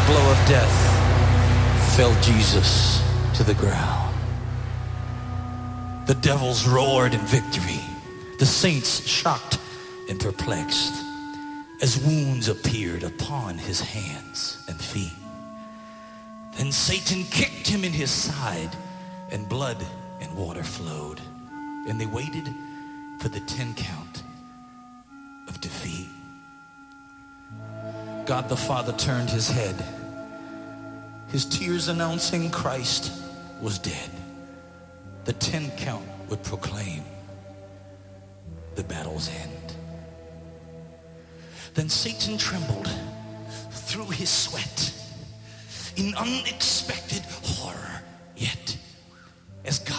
blow of death fell Jesus to the ground. The devils roared in victory. The saints shocked and perplexed as wounds appeared upon his hands and feet. Then Satan kicked him in his side, and blood and water flowed. And they waited for the 10 count of defeat. God the Father turned his head, his tears announcing Christ was dead. The 10 count would proclaim the battle's end. Then Satan trembled through his sweat in unexpected horror, yet as God